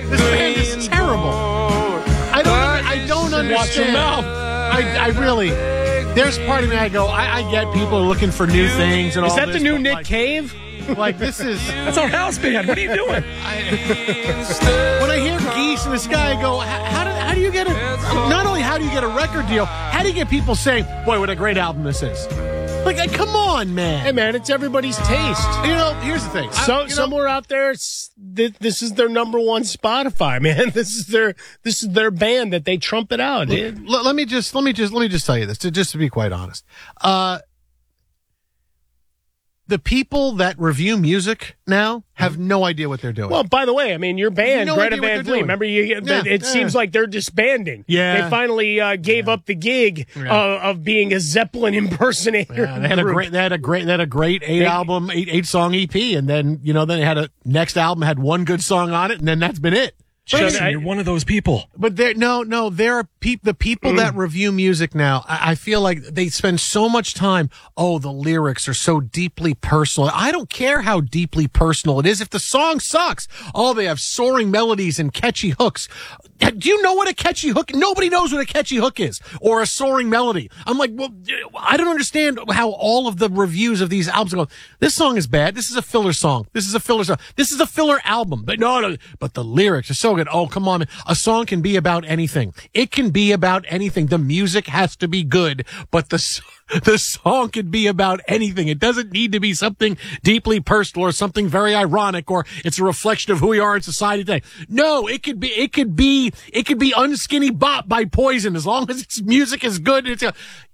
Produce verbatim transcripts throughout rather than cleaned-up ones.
This band is terrible. I don't. I don't understand. Watch your mouth. I, I really. There's part of me I go. I, I get people are looking for new things and Is all that this, the new but Nick like, Cave? Like this is. That's our house band. What are you doing? I, when I hear Geese and this guy, I go, how, how do how do you get a? Not only how do you get a record deal, how do you get people saying, "Boy, what a great album this is"? Like, uh, come on, man. Hey, man, it's everybody's taste. You know, here's the thing. So I, you know, somewhere out there, it's, th- this is their number one Spotify, man. This is their this is their band that they trumpet out. L- let me just let me just let me just tell you this, to, just to be quite honest. Uh, the people that review music now have no idea what they're doing. Well, by the way, I mean, your band, No Greta idea what Van they're Fleet, doing. remember, you, Yeah, it yeah. seems like they're disbanding. Yeah. They finally uh, gave up the gig Yeah. uh, of being a Zeppelin impersonator. Yeah, they had a group. great, they had a great, they had a great eight They- album, eight eight song E P, and then you know, then they had a next album had one good song on it, and then that's been it. Jason, I- you're one of those people. But there, no, no, there are peop, the people that review music now. I, I feel like they spend so much time. Oh, the lyrics are so deeply personal. I don't care how deeply personal it is. If the song sucks, oh, they have soaring melodies and catchy hooks. Do you know what a catchy hook? Nobody knows what a catchy hook is or a soaring melody. I'm like, well, I don't understand how all of the reviews of these albums go. This song is bad. This is a filler song. This is a filler song. This is a filler album. But no, no, but the lyrics are so good. Oh, come on. Man. A song can be about anything. It can be about anything. The music has to be good, but the the song can be about anything. It doesn't need to be something deeply personal or something very ironic or it's a reflection of who we are in society today. No, it could be, it could be, it could be Unskinny Bop by Poison as long as its music is good. It's a,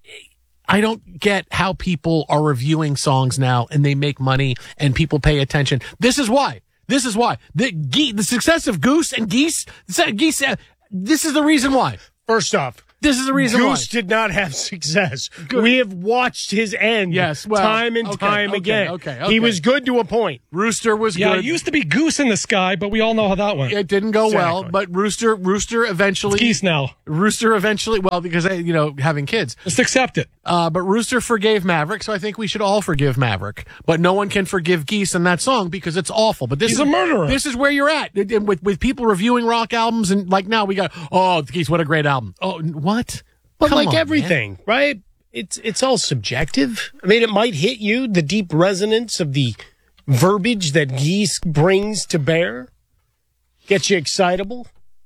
I don't get how people are reviewing songs now and they make money and people pay attention. This is why. This is why. The, ge- the success of Goose and Geese, Geese, uh, this is the reason why. First off, This is the reason Goose why. did not have success. Good. We have watched his end Yes, well, time and okay, time okay, again. okay, okay. He was good to a point. Rooster was Yeah, good. it used to be Goose in the Sky, but we all know how that went. It didn't go well, Exactly. but Rooster, Rooster eventually, It's Geese now. Rooster eventually, well, because, eh, you know, having kids. Just accept it. Uh, but Rooster forgave Maverick, so I think we should all forgive Maverick. But no one can forgive Geese in that song because it's awful. But this He's is a murderer. This is where you're at. And- and With with people reviewing rock albums and like now we got, oh, Geese, what a great album. Oh, n- what? But Come like on, man. everything, right? It's it's all subjective. I mean, it might hit you, the deep resonance of the verbiage that Geese brings to bear, gets you excitable,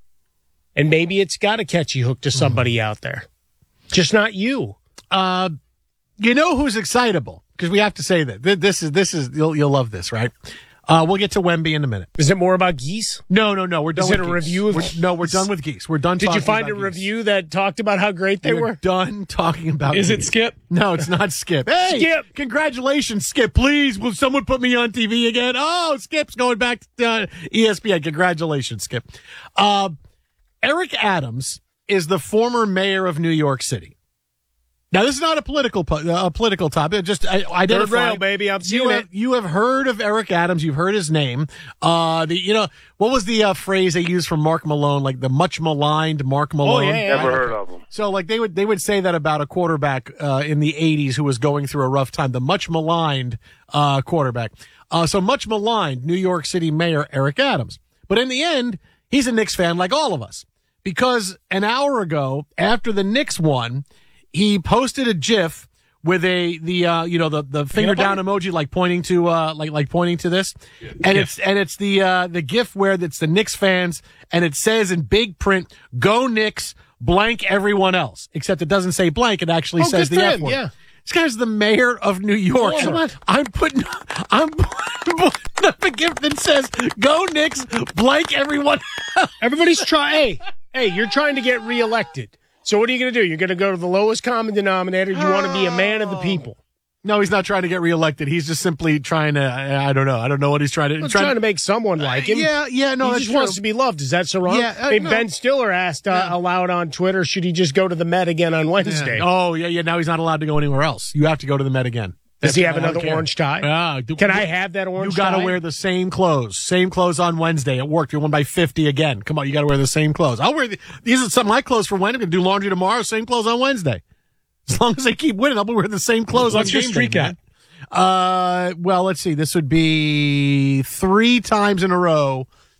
and maybe it's got a catchy hook to somebody out there, just not you. Uh, you know who's excitable? Because we have to say that Th- this is this is you'll you'll love this, right? Uh, we'll get to Wemby in a minute. Is it more about Geese? No, no, no. We're done. Is it with a Geese. review of We're- No, we're done with Geese. We're done. Did you talking find a about Geese. review that talked about how great they We're were? done talking about. Is it Geese. Skip? No, it's not Skip. Hey, Skip. Congratulations, Skip. Please, will someone put me on T V again? Oh, Skip's going back to uh, E S P N. Congratulations, Skip. Uh, Eric Adams is the former mayor of New York City. Now, this is not a political po- uh, a political topic. Just I, Third identify. rail, baby. I'm seeing You it. have, you have heard of Eric Adams. You've heard his name. Uh, the you know what was the uh, phrase they used for Mark Malone? Like the much maligned Mark Malone. Oh, yeah, yeah. Never heard of them. So, like, they would they would say that about a quarterback uh, in the eighties who was going through a rough time, the much maligned uh, quarterback. Uh, so, much maligned New York City Mayor Eric Adams. But in the end, he's a Knicks fan like all of us. Because an hour ago, after the Knicks won, he posted a GIF with a the uh, you know the the finger down emoji, like pointing to uh, like like pointing to this, and it's and it's the uh, the GIF where it's the Knicks fans, and it says in big print, "Go Knicks." Blank everyone else, except it doesn't say blank. It actually Oh, says good the for F him, word. yeah. This guy's the mayor of New York. Oh, come on. I'm putting, I'm putting up a gift that says, "Go Knicks." Blank everyone. Everybody's trying. Hey, hey, you're trying to get reelected. So what are you going to do? You're going to go to the lowest common denominator. You want to be a man of the people. No, he's not trying to get reelected. He's just simply trying to. I I don't know. I don't know what he's trying to. He's trying to make someone like him. Yeah, yeah. No, he that's just true. wants to be loved. Is that so wrong? Yeah, uh, I mean, no. Ben Stiller asked uh, Yeah. aloud on Twitter, should he just go to the Met again on Wednesday? Oh, yeah, yeah. Now he's not allowed to go anywhere else. You have to go to the Met again. Does he have I don't another care. orange tie? Yeah. do- Can I have that orange You got to tie? wear the same clothes. Same clothes on Wednesday at work. You're one by fifty again. Come on, you got to wear the same clothes. I'll wear the, these are some of my clothes for Wednesday. I'm going to do laundry tomorrow. Same clothes on Wednesday. As long as they keep winning, I'll be wearing the same clothes What's on your game streak day, at? man. Uh, well, let's see. This would be three times in a row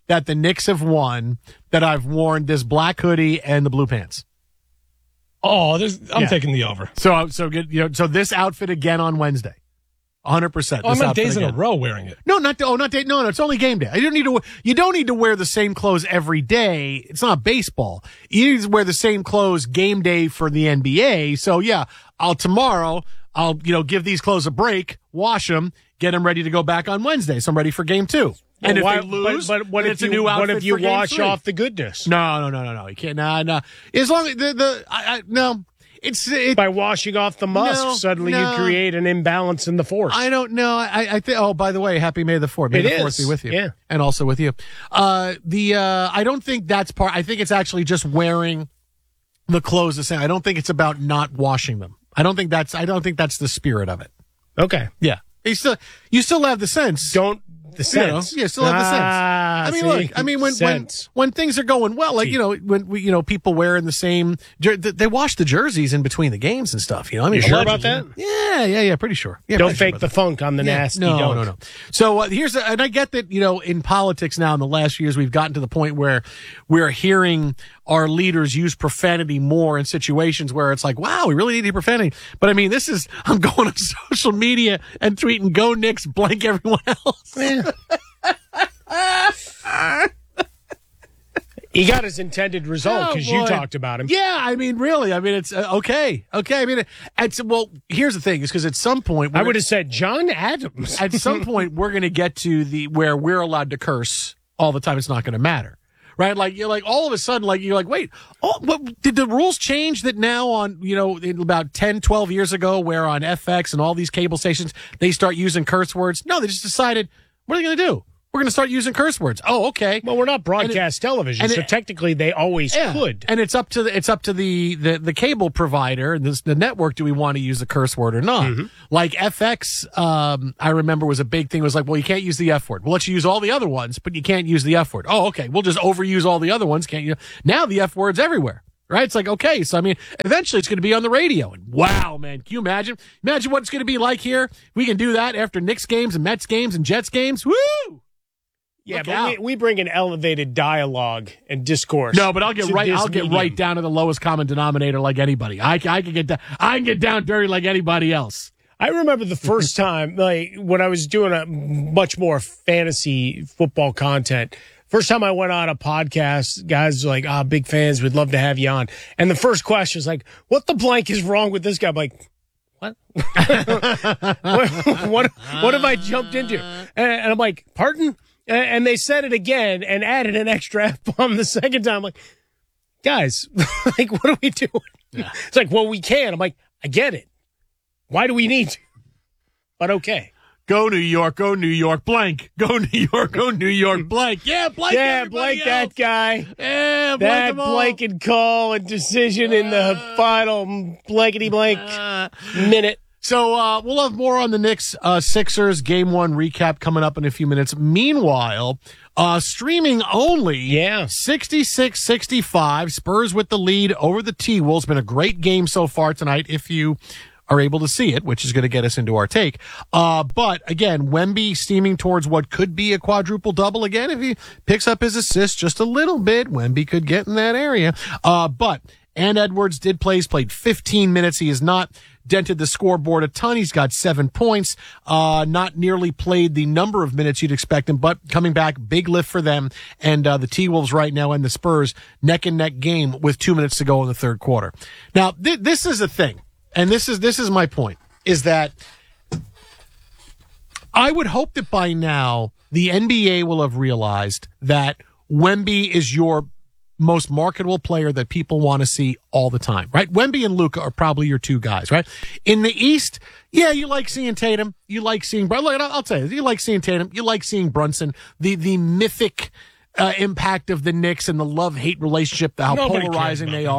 that the Knicks have won that I've worn this black hoodie and the blue pants. Oh, there's, I'm Yeah. taking the over. So, so good. You know, so this outfit again on Wednesday, one hundred percent. Oh, I This meant outfit days in a again. row wearing it. No, not oh, not day. No, no, it's only game day. You don't need to. wear- You don't need to wear the same clothes every day. It's not baseball. You need to wear the same clothes game day for the N B A. So yeah, I'll tomorrow. I'll you know give these clothes a break, wash them, get them ready to go back on Wednesday. So I'm ready for game two. And if Why- they lose, but, but what then if it's a you, new outfit what if you for game wash three. off the goodness? No, no, no, no, no. You can't. No, no. As long as the the I, I, no, it's it, By washing off the musk, No, suddenly no. you create an imbalance in the force. I don't know. I, I think. Oh, by the way, happy May the Fourth. May It the Fourth is. be with you. Yeah. and also with you. Uh, the uh, I don't think that's part. I think it's actually just wearing the clothes the same. I don't think it's about not washing them. I don't think that's. I don't think that's the spirit of it. Okay. Yeah, you still you still have the sense. Don't the You know, sense. yeah, still have the sense. Ah, I mean, see? look. I mean, when when Sense. when things are going well, like you know, when we, you know, people wearing the same, jer- they wash the jerseys in between the games and stuff. You know, I mean, You sure about allegedly. that? Yeah, yeah, yeah. Pretty sure. Yeah, Don't pretty sure fake about the that. funk on the Yeah, nasty. No, don't. no, no. So uh, here's, a, and I get that, you know, in politics now in the last years, we've gotten to the point where we're hearing our leaders use profanity more in situations where it's like, wow, we really need profanity. But I mean, this is, I'm going on social media and tweeting, go Knicks, blank everyone else. Yeah. He got his intended result Oh, because you boy. talked about him. Yeah, I mean, really, I mean, it's uh, okay, okay. I mean, it's well. Here's the thing: is because at some point, I we're- would have said John Adams. at some point we're going to get to the where we're allowed to curse all the time. It's not going to matter, right? Like you're like all of a sudden, like you're like, wait, oh, what, did the rules change that now on you know in about ten, twelve years ago, where on F X and all these cable stations they start using curse words? No, they just decided what are they going to do? We're going to start using curse words. Oh, okay. Well, we're not broadcast television, and so it- technically they always Yeah. could. And it's up to the it's up to the the, the cable provider, the, the network. Do we want to use the curse word or not? Mm-hmm. Like F X, um, I remember was a big thing. It was like, well, you can't use the F word. We'll let you use all the other ones, but you can't use the F word. Oh, okay. We'll just overuse all the other ones. Can't you? Now the F word's everywhere. Right? It's like, okay. So, I mean, eventually it's going to be on the radio. And wow, man. Can you imagine? Imagine what it's going to be like here. We can do that after Knicks games and Mets games and Jets games. Woo! Yeah, Look but out. we, we bring an elevated dialogue and discourse. No, but I'll get to right. this I'll get medium. right down to the lowest common denominator, like anybody. I, I can get down. I can get down dirty like anybody else. I remember the first time, like when I was doing a much more fantasy football content. First time I went on a podcast, guys were like, "Ah, big fans. We'd love to have you on." And the first question is like, "What the blank is wrong with this guy?" I'm like, what? what? What? What have I jumped into? And, and I'm like, "Pardon?" And, and they said it again and added an extra F bomb the second time. I'm like, guys, like, what are we doing? Yeah. It's like, well, we can. I'm like, I get it. Why do we need to? But okay. Go New York, go New York, blank. Go New York, go New York, blank. Yeah, blank. Yeah, everybody blank else. that guy. Yeah, blank That them all. blanket call and decision in the final blankety blank Uh, minute. So uh, we'll have more on the Knicks uh, Sixers game one recap coming up in a few minutes. Meanwhile, uh, streaming only. Yeah. sixty-six sixty-five. Spurs with the lead over the T-Wolves. Been a great game so far tonight if you are able to see it, which is going to get us into our take. Uh, but again, Wemby steaming towards what could be a quadruple double again. If he picks up his assist just a little bit, Wemby could get in that area. Uh, but and Edwards did play. He's played fifteen minutes. He has not dented the scoreboard a ton. He's got seven points, uh, not nearly played the number of minutes you'd expect him, but coming back, big lift for them. And, uh, the T-Wolves right now and the Spurs neck and neck game with two minutes to go in the third quarter. Now, th- this is a thing. And this is, this is my point is that I would hope that by now the N B A will have realized that Wemby is your most marketable player that people want to see all the time, right? Wemby and Luka are probably your two guys, right? In the East, yeah, you like seeing Tatum. You like seeing, Brun- look, I'll tell you, you like seeing Tatum. You like seeing Brunson. The, the mythic, uh, impact of the Knicks and the love-hate relationship, how Nobody cares polarizing about they them. are.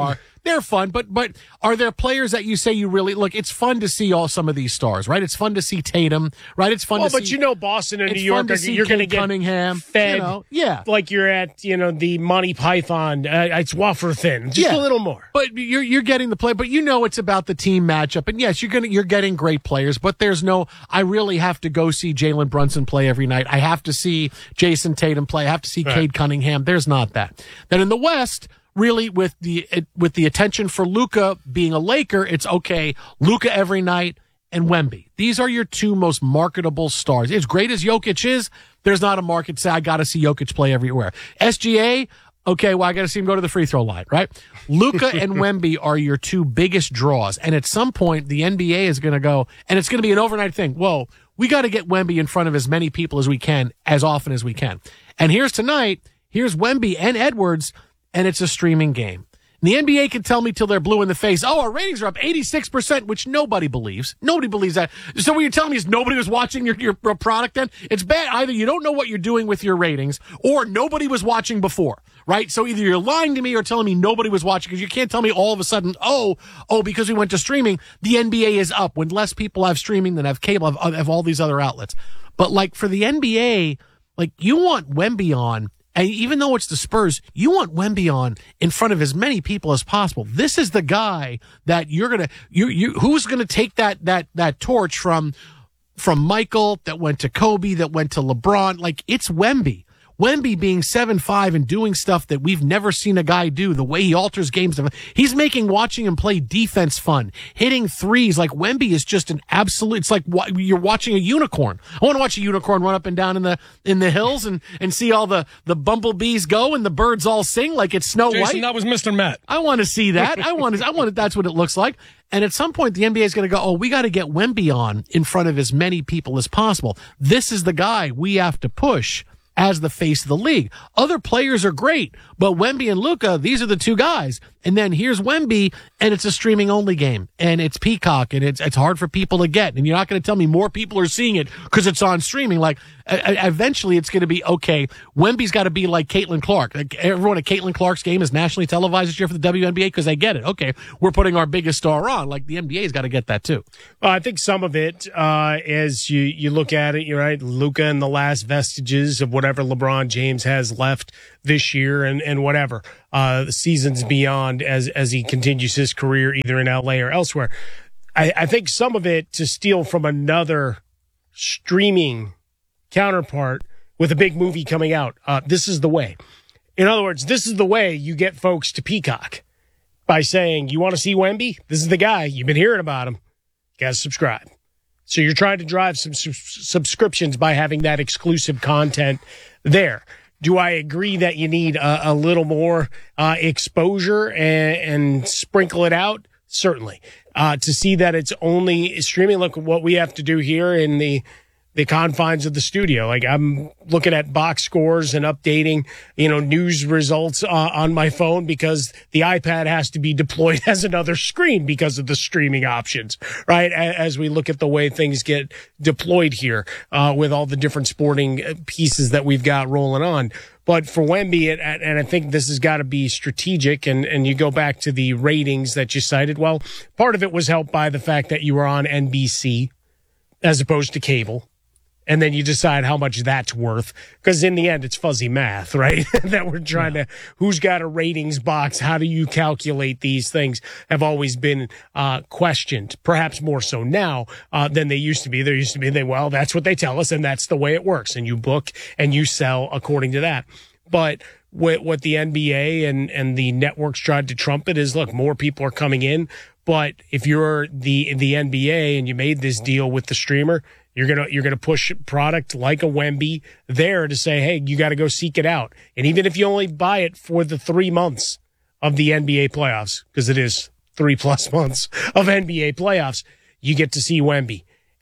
they're fun, but but are there players that you say you really look? It's fun to see all some of these stars, right? It's fun to see Tatum, right? It's fun well, to see. but you know, Boston and it's New York, fun to are, see you're going to Cade get Cunningham, fed, you know, yeah, like you're at, you know, the Monty Python. Uh, it's wafer thin, just Yeah. a little more. But you're you're getting the play, but you know it's about the team matchup, and yes, you're gonna you're getting great players, but there's no. I really have to go see Jalen Brunson play every night. I have to see Jason Tatum play. I have to see Right. Cade Cunningham. There's not that. Then in the West, really with the with the attention for Luka being a Laker, it's okay. Luka every night and Wemby. These are your two most marketable stars. As great as Jokic is, there's not a market say I got to see Jokic play everywhere. S G A. Okay, well, I got to see him go to the free throw line, right? Luka and Wemby are your two biggest draws. And at some point, the N B A is going to go, and it's going to be an overnight thing. Whoa, we got to get Wemby in front of as many people as we can, as often as we can. And here's tonight, here's Wemby and Edwards, and it's a streaming game. And the N B A can tell me till they're blue in the face, oh, our ratings are up eighty-six percent, which nobody believes. Nobody believes that. So what you're telling me is nobody was watching your, your product then? It's bad. Either you don't know what you're doing with your ratings, or nobody was watching before, right? So either you're lying to me or telling me nobody was watching, because you can't tell me all of a sudden, oh, oh, because we went to streaming, the N B A is up when less people have streaming than have cable, have, have all these other outlets. But like for the N B A, like you want Wemby on. And even though it's the Spurs, you want Wemby on in front of as many people as possible. This is the guy that you're gonna, you, you, who's gonna take that, that, that torch from, from Michael that went to Kobe, that went to LeBron. Like it's Wemby. Wemby being seven five and doing stuff that we've never seen a guy do, the way he alters games. He's making watching him play defense fun, hitting threes. Like Wemby is just an absolute, it's like you're watching a unicorn. I want to watch a unicorn run up and down in the, in the hills and, and see all the, the bumblebees go and the birds all sing like it's Snow Jason, White. that was Mister Matt. I want to see that. I want to, I want to, that's what it looks like. And at some point, the N B A is going to go, oh, we got to get Wemby on in front of as many people as possible. This is the guy we have to push as the face of the league. Other players are great, but Wemby and Luka, these are the two guys. And then here's Wemby, and it's a streaming only game, and it's Peacock, and it's it's hard for people to get. And you're not going to tell me more people are seeing it because it's on streaming. Like uh, eventually, it's going to be okay. Wemby's got to be like Caitlin Clark. Like, everyone at Caitlin Clark's game is nationally televised this year for the W N B A because they get it. Okay, we're putting our biggest star on. Like the N B A's got to get that too. Well, I think some of it, uh, as you you look at it, you're right. Luka and the last vestiges of whatever LeBron James has left this year, and and whatever uh, the seasons beyond, as as he continues his career either in L A or elsewhere. I, I think some of it to steal from another streaming counterpart with a big movie coming out. Uh, this is the way. In other words, this is the way you get folks to Peacock by saying, you want to see Wemby? This is the guy. You've been hearing about him. You got to subscribe. So you're trying to drive some su- subscriptions by having that exclusive content there. Do I agree that you need a, a little more uh, exposure and, and sprinkle it out? Certainly. Uh, to see that it's only streaming, look at what we have to do here in the the confines of the studio. Like I'm looking at box scores and updating, you know, news results uh, on my phone because the iPad has to be deployed as another screen because of the streaming options, right? As we look at the way things get deployed here uh, with all the different sporting pieces that we've got rolling on. But for Wemby, and I think this has got to be strategic, and, and you go back to the ratings that you cited. Well, part of it was helped by the fact that you were on N B C as opposed to cable. And then you decide how much that's worth. Because in the end, it's fuzzy math, right? that we're trying yeah. to, who's got a ratings box? How do you calculate these things have always been uh, questioned, perhaps more so now uh, than they used to be. There used to be, they, well, that's what they tell us, and that's the way it works. And you book and you sell according to that. But what, what the N B A and, and the networks tried to trumpet is, look, more people are coming in. But if you're the the N B A and you made this deal with the streamer, You're gonna you're gonna push product like a Wemby there to say, hey, you got to go seek it out. And even if you only buy it for the three months of the N B A playoffs, because it is three plus months of N B A playoffs, you get to see Wemby.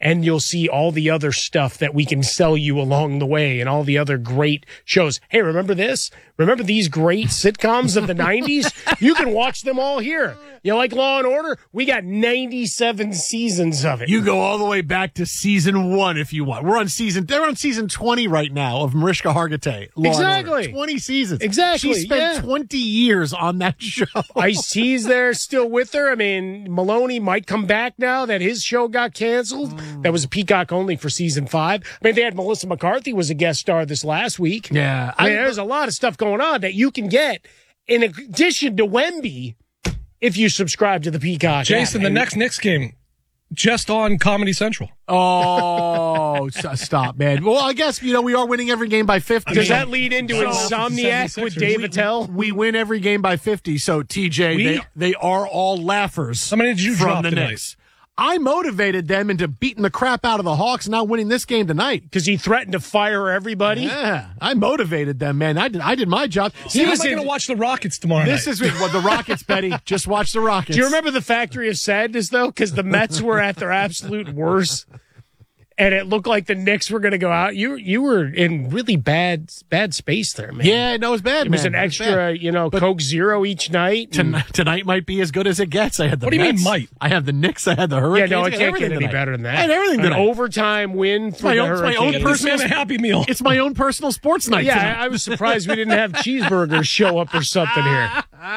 and you'll see all the other stuff that we can sell you along the way and all the other great shows. Hey, remember this? Remember these great sitcoms of the nineties? You can watch them all here. You like Law and Order? We got ninety-seven seasons of it. You go all the way back to season one if you want. We're on season, they're on season twenty right now of Mariska Hargitay. Law and Exactly. Order. twenty seasons. Exactly, She spent yeah. twenty years on that show. Ice-T's there still with her. I mean, Maloney might come back now that his show got canceled. Mm. That was a Peacock only for season five. I mean, they had Melissa McCarthy was a guest star this last week. Yeah. I mean, I- there's a lot of stuff going on that you can get in addition to Wemby if you subscribe to the Peacock Jason, app. the And next Knicks game, just on Comedy Central. Oh, s- stop, man. Well, I guess, you know, we are winning every game by fifty. Does So that lead into So- Insomniac with Dave We- Attell? we win every game by fifty. So, T J, We? they, they are all laughers. How many did you from drop the tonight? Knicks. I motivated them into beating the crap out of the Hawks and now winning this game tonight. Because he threatened to fire everybody? Yeah, I motivated them, man. I did. I did my job. See, See, how am this I is going to watch the Rockets tomorrow this night? is what the Rockets, Betty. Just watch the Rockets. Do you remember the Factory of Sadness, though? Because the Mets were at their absolute worst, and it looked like the Knicks were going to go out. You you were in really bad bad space there, man. Yeah, no, it was bad. It was man. an It extra, bad. you know, Coke Zero each night. Ton- and- tonight might be as good as it gets. I had the What do you mean Mets. might? I have the Knicks. I had the yeah, Hurricanes. no, I it had can't everything get any tonight. better than that. I had everything An tonight. overtime win for my the own- my own Hurricanes. This personal- man a Happy Meal. It's my own personal sports night. Yeah, tonight. I, I was surprised we didn't have cheeseburgers show up or something here.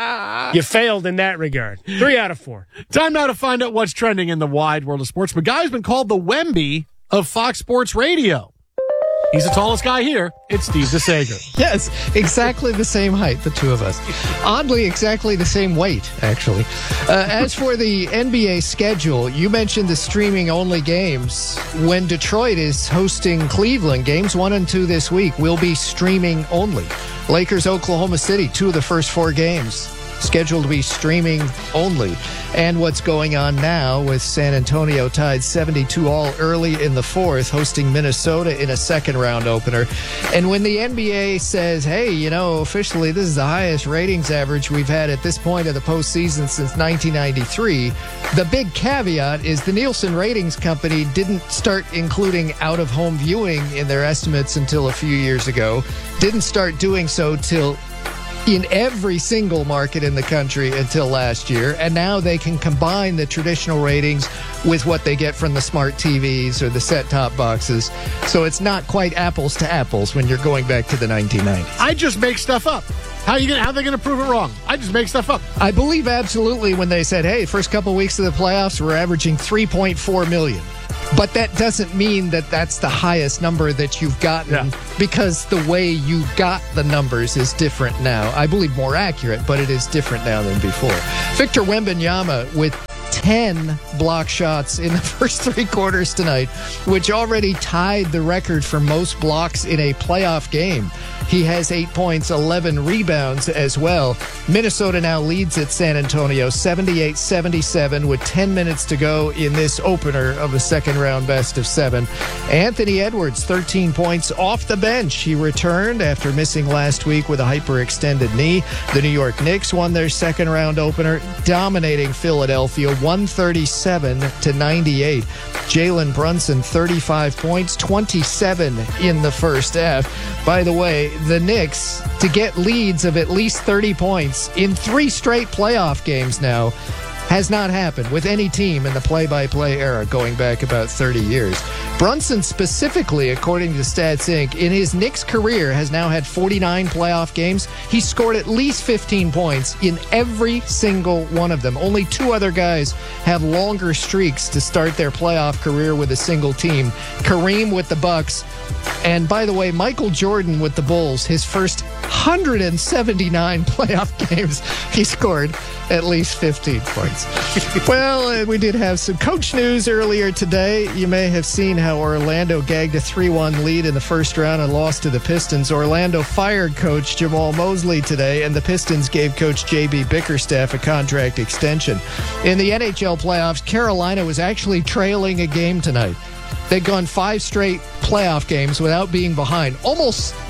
You failed in that regard. Three out of four. Time now to find out what's trending in the wide world of sports. But guy's been called the Wemby of Fox Sports Radio. He's the tallest guy here. It's Steve DeSager. Yes, exactly the same height, the two of us. Oddly, exactly the same weight, actually. Uh, as for the N B A schedule, you mentioned the streaming-only games. When Detroit is hosting Cleveland, games one and two this week will be streaming only. Lakers, Oklahoma City, two of the first four games scheduled to be streaming only. And what's going on now with San Antonio tied seventy-two all early in the fourth, hosting Minnesota in a second round opener. And when the N B A says, hey, you know, officially this is the highest ratings average we've had at this point of the postseason since nineteen ninety-three, the big caveat is the Nielsen Ratings Company didn't start including out-of-home viewing in their estimates until a few years ago, didn't start doing so till in every single market in the country until last year, and now they can combine the traditional ratings with what they get from the smart T Vs or the set-top boxes. So it's not quite apples to apples when you're going back to the nineteen nineties. I just make stuff up. How you gonna? How they gonna prove it wrong? I just make stuff up. I believe absolutely when they said, hey, first couple weeks of the playoffs, we're averaging three point four million. But that doesn't mean that that's the highest number that you've gotten Yeah. because the way you got the numbers is different now. I believe more accurate, but it is different now than before. Victor Wembanyama with ten block shots in the first three quarters tonight, which already tied the record for most blocks in a playoff game. He has eight points, eleven rebounds as well. Minnesota now leads at San Antonio seventy-eight seventy-seven with ten minutes to go in this opener of the second round best of seven. Anthony Edwards, thirteen points off the bench. He returned after missing last week with a hyperextended knee. The New York Knicks won their second round opener, dominating Philadelphia one thirty-seven to ninety-eight. Jalen Brunson, thirty-five points, twenty-seven in the first half. By the way, the Knicks, to get leads of at least thirty points in three straight playoff games now, has not happened with any team in the play-by-play era going back about thirty years. Brunson specifically, according to Stats Incorporated, in his Knicks career has now had forty-nine playoff games. He scored at least fifteen points in every single one of them. Only two other guys have longer streaks to start their playoff career with a single team. Kareem with the Bucks, and by the way, Michael Jordan with the Bulls, his first one hundred seventy-nine playoff games, he scored at least fifteen points. Well, uh, we did have some coach news earlier today. You may have seen how Orlando gagged a three one lead in the first round and lost to the Pistons. Orlando fired coach Jamal Mosley today, and the Pistons gave coach J B Bickerstaff a contract extension. In the N H L playoffs, Carolina was actually trailing a game tonight. They'd gone five straight playoff games without being behind. Almost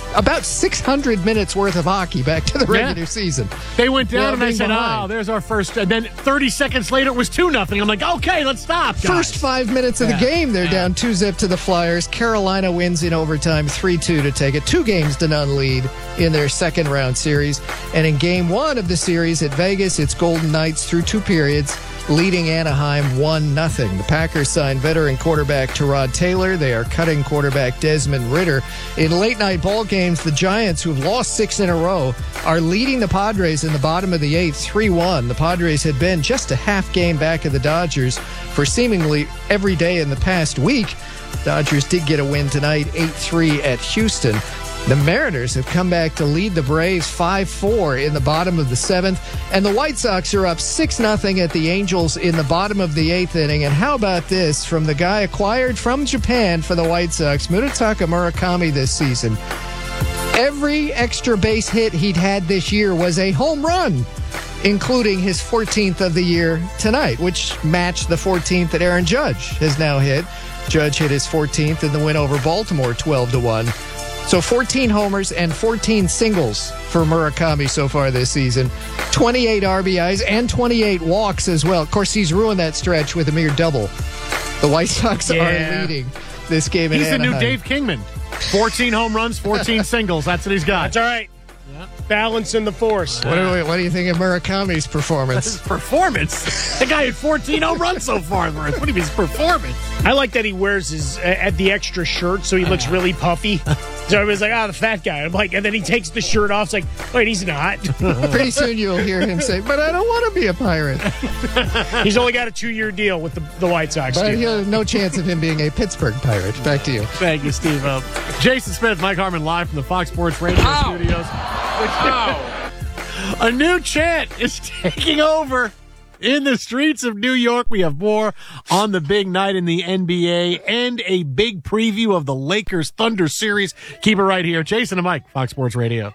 about six hundred minutes worth of hockey back to the regular Yeah. season. They went down, Well, and I being said, behind. oh, there's our first. And then thirty seconds later, it was two nothing. I'm like, okay, let's stop, guys. First five minutes of Yeah. the game, they're Yeah. down two zip to the Flyers. Carolina wins in overtime three two to take it. Two games to none lead in their second round series. And in game one of the series at Vegas, it's Golden Knights through two periods, leading Anaheim one nothing. The Packers signed veteran quarterback Tyrod Taylor. They are cutting quarterback Desmond Ridder. In late night ball games, the Giants, who've lost six in a row, are leading the Padres in the bottom of the eighth three one. The Padres had been just a half game back of the Dodgers for seemingly every day in the past week. Dodgers did get a win tonight, eight three at Houston. The Mariners have come back to lead the Braves five four in the bottom of the seventh, and the White Sox are up six nothing at the Angels in the bottom of the eighth inning. And how about this from the guy acquired from Japan for the White Sox, Munetaka Murakami, this season? Every extra base hit he'd had this year was a home run, including his fourteenth of the year tonight, which matched the fourteenth that Aaron Judge has now hit. Judge hit his fourteenth in the win over Baltimore, twelve to one. So fourteen homers and fourteen singles for Murakami so far this season. twenty-eight R B Is and twenty-eight walks as well. Of course, he's ruined that stretch with a mere double. The White Sox Yeah. are leading this game in He's the Anaheim. new Dave Kingman. fourteen home runs, fourteen singles. That's what he's got. That's all right. Balancing the force. What do, we, what do you think of Murakami's performance? His performance. The guy had fourteen home runs so far. What do you mean his performance? I like that he wears his uh, at the extra shirt so he looks really puffy. So everybody's like, "Ah, the fat guy." I'm like, and then he takes the shirt off. It's like, wait, he's not. Pretty soon you'll hear him say, but I don't want to be a Pirate. He's only got a two-year deal with the, the White Sox. But dude. he'll no chance of him being a Pittsburgh Pirate. Back to you. Thank you, Steve. Uh, Jason Smith, Mike Harmon, live from the Fox Sports Radio studios. A new chant is taking over in the streets of New York. We have more on the big night in the N B A and a big preview of the Lakers Thunder series. Keep it right here. Jason and Mike, Fox Sports Radio.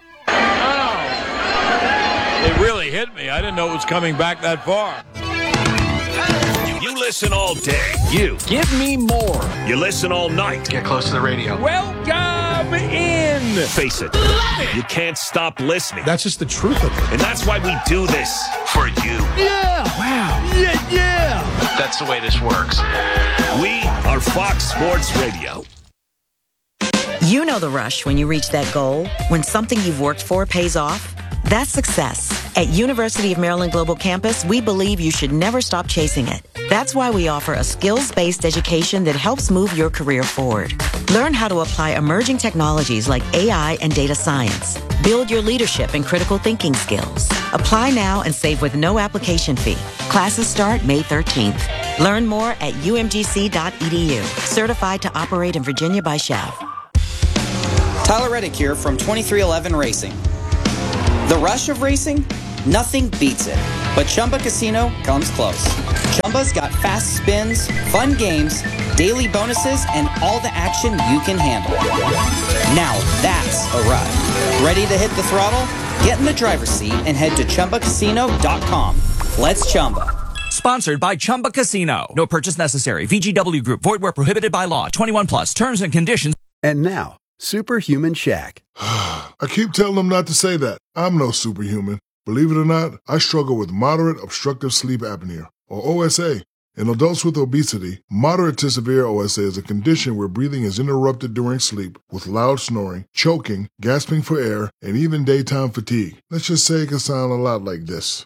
It really hit me. I didn't know it was coming back that far. You listen all day. You. Give me more. You listen all night. Get close to the radio. Welcome in. Face it. You can't stop listening. That's just the truth of it. And that's why we do this. For you. Yeah. Wow. Yeah, yeah. That's the way this works. We are Fox Sports Radio. You know the rush when you reach that goal, when something you've worked for pays off. That's success. At University of Maryland Global Campus, we believe you should never stop chasing it. That's why we offer a skills-based education that helps move your career forward. Learn how to apply emerging technologies like A I and data science. Build your leadership and critical thinking skills. Apply now and save with no application fee. Classes start May thirteenth. Learn more at U M G C dot E D U. Certified to operate in Virginia by S C H A V. Tyler Reddick here from twenty-three eleven Racing. The rush of racing? Nothing beats it. But Chumba Casino comes close. Chumba's got fast spins, fun games, daily bonuses, and all the action you can handle. Now that's a ride. Ready to hit the throttle? Get in the driver's seat and head to Chumba Casino dot com. Let's Chumba. Sponsored by Chumba Casino. No purchase necessary. V G W Group. Void where prohibited by law. twenty-one plus. Terms and conditions. And now, Superhuman Shaq. I keep telling them not to say that. I'm no superhuman. Believe it or not, I struggle with moderate obstructive sleep apnea, or O S A. In adults with obesity, moderate to severe O S A is a condition where breathing is interrupted during sleep with loud snoring, choking, gasping for air, and even daytime fatigue. Let's just say it can sound a lot like this.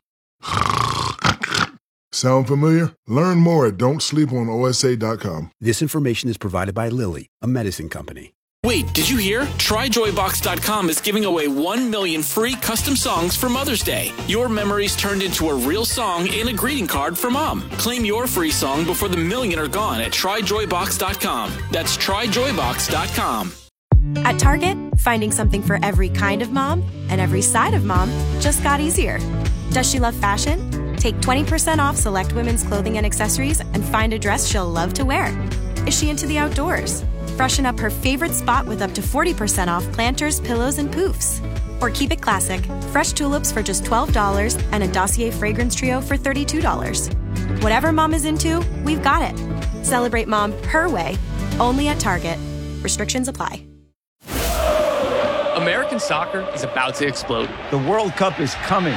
Sound familiar? Learn more at don't sleep on O S A dot com. This information is provided by Lilly, a medicine company. Wait, did you hear? Try Joy Box dot com is giving away one million free custom songs for Mother's Day. Your memories turned into a real song and a greeting card for Mom. Claim your free song before the million are gone at Try Joy Box dot com. That's Try Joy Box dot com. At Target, finding something for every kind of mom and every side of mom just got easier. Does she love fashion? Take twenty percent off select women's clothing and accessories and find a dress she'll love to wear. Is she into the outdoors? Freshen up her favorite spot with up to forty percent off planters, pillows, and poofs. Or keep it classic. Fresh tulips for just twelve dollars and a Dossier fragrance trio for thirty-two dollars. Whatever mom is into, we've got it. Celebrate mom her way, only at Target. Restrictions apply. American soccer is about to explode. The World Cup is coming.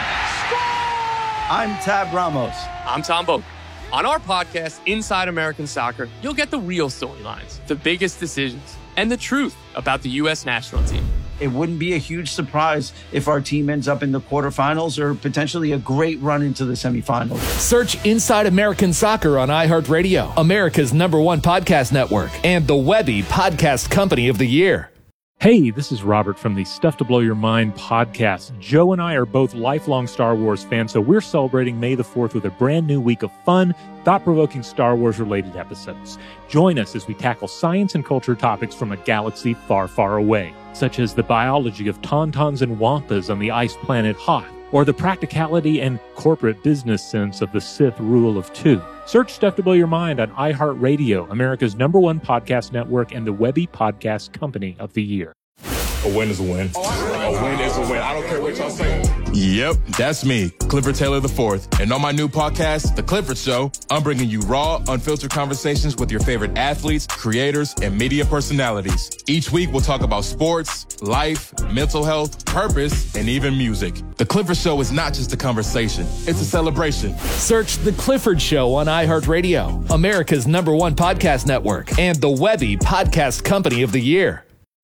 I'm Tab Ramos. I'm Tom Boak. On our podcast, Inside American Soccer, you'll get the real storylines, the biggest decisions, and the truth about the U S national team. It wouldn't be a huge surprise if our team ends up in the quarterfinals or potentially a great run into the semifinals. Search Inside American Soccer on iHeartRadio, America's number one podcast network, and the Webby Podcast Company of the Year. Hey, this is Robert from the Stuff to Blow Your Mind podcast. Joe and I are both lifelong Star Wars fans, so we're celebrating May the fourth with a brand new week of fun, thought-provoking Star Wars-related episodes. Join us as we tackle science and culture topics from a galaxy far, far away, such as the biology of tauntauns and wampas on the ice planet Hoth, or the practicality and corporate business sense of the Sith rule of two. Search Stuff to Blow Your Mind on iHeartRadio, America's number one podcast network, and the Webby Podcast Company of the Year. A win is a win. A win is a win. I don't care what y'all say. Yep, that's me, Clifford Taylor the fourth. And on my new podcast, The Clifford Show, I'm bringing you raw, unfiltered conversations with your favorite athletes, creators, and media personalities. Each week, we'll talk about sports, life, mental health, purpose, and even music. The Clifford Show is not just a conversation. It's a celebration. Search The Clifford Show on iHeartRadio, America's number one podcast network, and the Webby Podcast Company of the Year.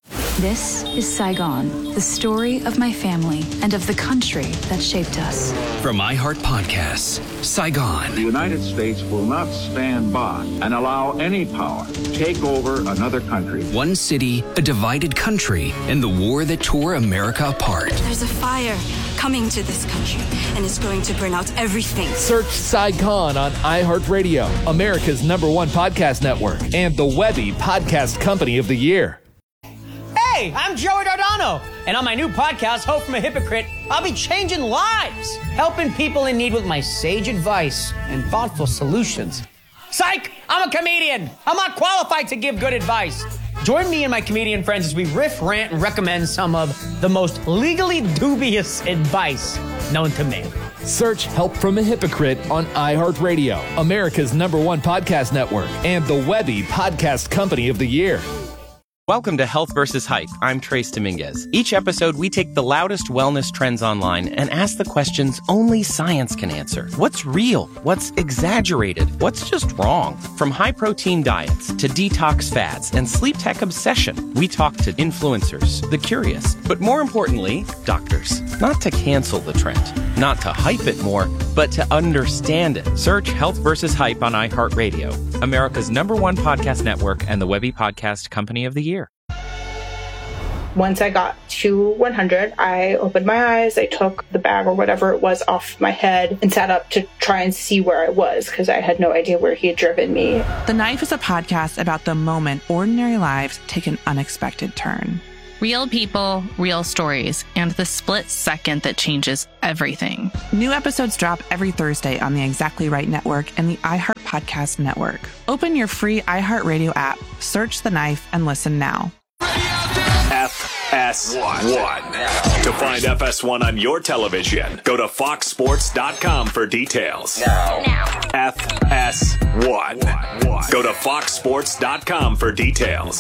This is Saigon, the story of my family and of the country that shaped us. From iHeart Podcasts, Saigon. The United States will not stand by and allow any power to take over another country. One city, a divided country, and the war that tore America apart. There's a fire coming to this country, and it's going to burn out everything. Search Saigon on iHeartRadio, America's number one podcast network, and the Webby Podcast Company of the Year. Hey, I'm Joey Dardano, and on my new podcast, Hope from a Hypocrite, I'll be changing lives, helping people in need with my sage advice and thoughtful solutions. Psych! I'm a comedian. I'm not qualified to give good advice. Join me and my comedian friends as we riff, rant, and recommend some of the most legally dubious advice known to man. Search Help from a Hypocrite on iHeartRadio, America's number one podcast network, and the Webby Podcast Company of the Year. Welcome to Health versus Hype. I'm Trace Dominguez. Each episode, we take the loudest wellness trends online and ask the questions only science can answer. What's real? What's exaggerated? What's just wrong? From high-protein diets to detox fads and sleep tech obsession, we talk to influencers, the curious, but more importantly, doctors. Not to cancel the trend, not to hype it more, but to understand it. Search Health versus Hype on iHeartRadio, America's number one podcast network, and the Webby Podcast Company of the Year. Once I got to one hundred, I opened my eyes, I took the bag or whatever it was off my head and sat up to try and see where I was because I had no idea where he had driven me. The Knife is a podcast about the moment ordinary lives take an unexpected turn. Real people, real stories, and the split second that changes everything. New episodes drop every Thursday on the Exactly Right Network and the iHeart Podcast Network. Open your free iHeartRadio app, search The Knife, and listen now. F S one. To find F S one on your television, go to fox sports dot com for details. Now. F S one. Go to fox sports dot com for details.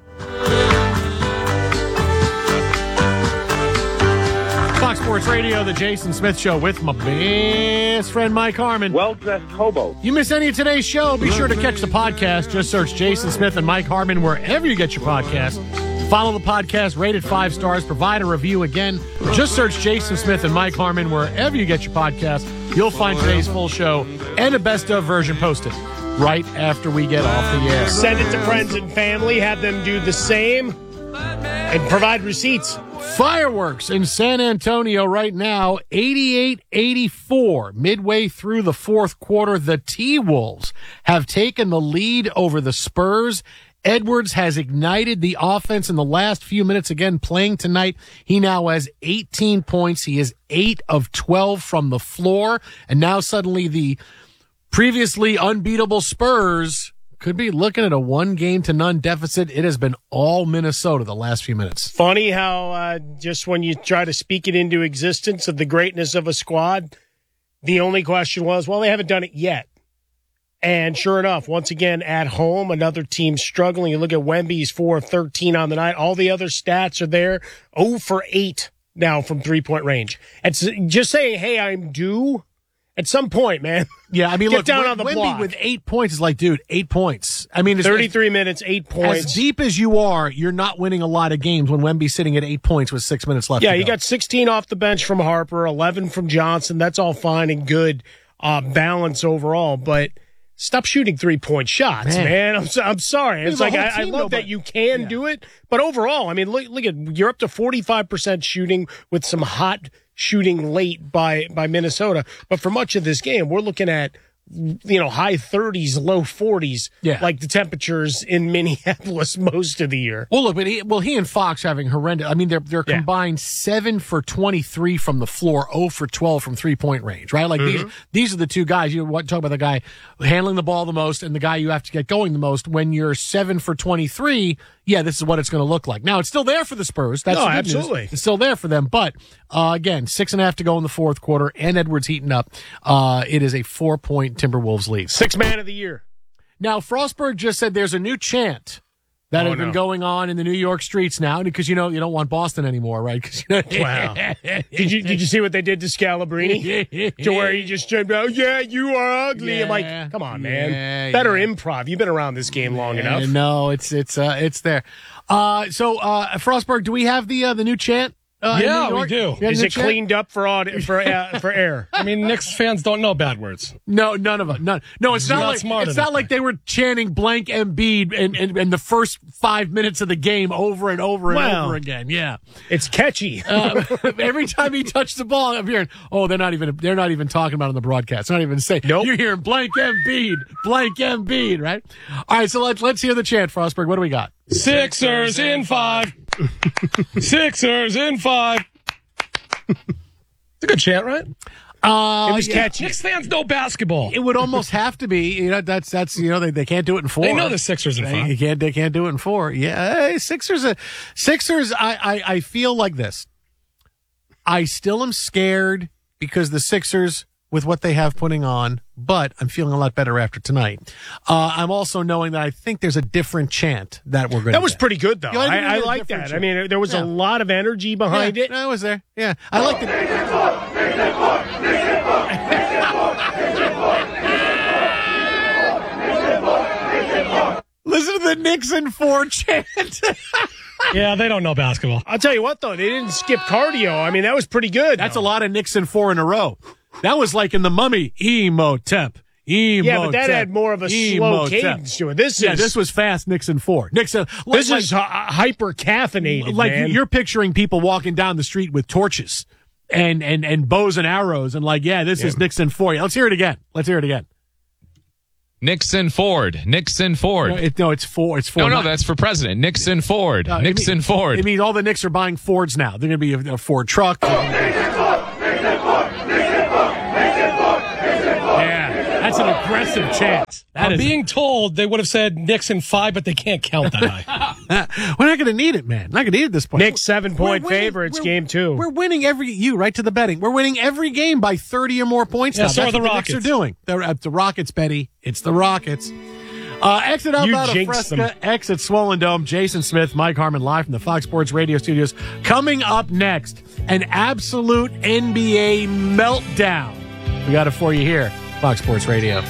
Fox Sports Radio, the Jason Smith Show with my best friend Mike Harmon. Well-dressed hobo. You miss any of today's show, be sure to catch the podcast. Just search Jason Smith and Mike Harmon wherever you get your podcast. Follow the podcast, rate it five stars, provide a review. Again, just search Jason Smith and Mike Harmon wherever you get your podcast. You'll find today's full show and a best of version posted right after we get off the air. Send it to friends and family, have them do the same, and provide receipts. Fireworks in San Antonio right now, eighty-eight eighty-four. Midway through the fourth quarter, the T-Wolves have taken the lead over the Spurs. Edwards has ignited the offense in the last few minutes, again playing tonight. He now has eighteen points. He is eight of twelve from the floor. And now suddenly the previously unbeatable Spurs could be looking at a one game to none deficit. It has been all Minnesota the last few minutes. Funny how uh, just when you try to speak it into existence of the greatness of a squad, the only question was, well, they haven't done it yet. And sure enough, once again, at home, another team struggling. You look at Wemby's four of thirteen on the night. All the other stats are there. zero for eight now from three-point range. It's just saying, hey, I'm due at some point, man. Yeah, I mean, Get look, down Wem- on the Wemby block. with eight points is like, dude, eight points. I mean, it's, thirty-three minutes, eight points. As deep as you are, you're not winning a lot of games when Wemby's sitting at eight points with six minutes left. Yeah, to you go. got sixteen off the bench from Harper, eleven from Johnson. That's all fine and good uh, balance overall, but stop shooting three-point shots, man. Man. I'm, so, I'm sorry. It's The like whole I, I team, love though, that but- you can yeah. do it, but overall, I mean, look, look at you're up to forty-five percent shooting with some hot shooting late by by Minnesota. But for much of this game, we're looking at you know high thirties, low forties, Yeah. like the temperatures in Minneapolis most of the year. Well, look, but he, well, he and Fox having horrendous. I mean, they're they're Yeah. combined seven for twenty-three from the floor, zero for twelve from three point range. Right, like Mm-hmm. these these are the two guys. You want talk about the guy handling the ball the most and the guy you have to get going the most. When you're seven for twenty-three, yeah, this is what it's going to look like. Now it's still there for the Spurs. That's No, the good news. absolutely. It's still there for them. But uh, again, six and a half to go in the fourth quarter, and Edwards heating up. Uh, it is a four point Timberwolves lead. Six man of the year. Now, Frostberg just said there's a new chant that Oh, has been no. going on in the New York streets now because, you know, you don't want Boston anymore, right? 'Cause, you know, Wow. Did you did you see what they did to Scalabrini? To where he just jumped out, yeah, you are ugly. I'm Yeah. like, come on, man. Yeah, Better yeah. improv. You've been around this game long Yeah, enough. No, it's it's uh, it's there. Uh, so, uh, Frostberg, do we have the uh, the new chant? Uh, in Yeah, New we York? do. You have Is the it chant? cleaned up for aud- for uh, for air? I mean, Knicks fans don't know bad words. No, none of it. None. No, it's You're not not like smart it's enough. not like they were chanting blank Embiid in, in, in the first five minutes of the game over and over and Wow. over again. Yeah. It's catchy. Uh, every time he touched the ball, I'm hearing, oh, they're not even they're not even talking about it on the broadcast. They're not even saying. Nope. You're hearing blank Embiid, blank Embiid, right? All right, so let's let's hear the chant, Frostberg. What do we got? Sixers in five. Sixers in five. It's a good chant, right? Uh, It was yeah. catchy. Knicks fans know basketball. It would almost have to be. You know, that's that's you know they, they can't do it in four. They know the Sixers in They, five. you can't they can't do it in four. Yeah, hey, Sixers. Uh, Sixers. I, I I feel like this. I still am scared because the Sixers with what they have putting on, but I'm feeling a lot better after tonight. Uh, I'm also knowing that I think there's a different chant that we're going. That was pretty good, though. Yeah, I think I, it I was a like different that. chant. I mean, there was Yeah. a lot of energy behind yeah, it. I was there. Yeah, I like the. Listen to the Nixon four chant. Yeah, they don't know basketball. I'll tell you what, though, they didn't skip cardio. I mean, that was pretty good. That's a lot of Nixon four in a row. That was like in the Mummy, Emotep. Emotep. Yeah, but that had more of a slow Emotep. cadence to it. This yeah, is this was fast Nixon four. Nixon. this like, is uh, hyper caffeinated. like man. you're picturing people walking down the street with torches and and and bows and arrows and like, yeah, this is Nixon four. Let's hear it again. Let's hear it again. Nixon Ford. Nixon Ford. No, it, no it's four. It's four. No, no, not- that's for president. Nixon Ford. Uh, it Nixon mean- Ford. It means all the Knicks are buying Fords now. They're going to be a, a Ford truck. Yeah, that's an aggressive chant. That I'm is- being told they would have said Knicks in five, but they can't count that high. We're not going to need it, man. Not going to need it at this point. Knicks seven point We're winning- favorites, we're- game two. We're winning every you right to the betting. We're winning every game by thirty or more points. Yeah, now. so That's are the what Knicks Rockets. are doing. They're at the Rockets, Betty. It's the Rockets. Uh, exit out You out of jinxed Fresca, them. exit Swollen Dome. Jason Smith, Mike Harmon, live from the Fox Sports Radio studios. Coming up next, an absolute N B A meltdown. We got it for you here, Fox Sports Radio.